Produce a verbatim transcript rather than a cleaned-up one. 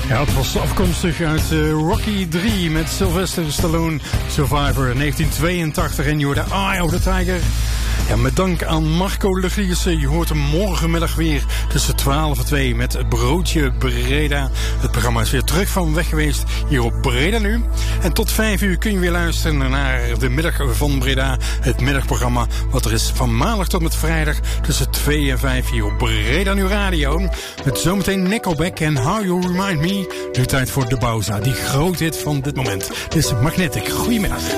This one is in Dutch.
Ja, het was afkomstig uit uh, Rocky drie met Sylvester Stallone, Survivor negentien tweeëntachtig en je hoorde Eye of the Tiger. Ja, met dank aan Marco Legriessen. Je hoort hem morgenmiddag weer tussen twaalf en twee met het Broodje Breda. Het programma is weer terug van weg geweest hier op Breda Nu. En tot vijf uur kun je weer luisteren naar de middag van Breda. Het middagprogramma wat er is van maandag tot met vrijdag tussen twee en vijf hier op Breda Nu Radio. Met zometeen Nickelback en How You Remind Me. Nu tijd voor De Bauza, die groot hit van dit moment. Dit is Magnetic. Goedemiddag.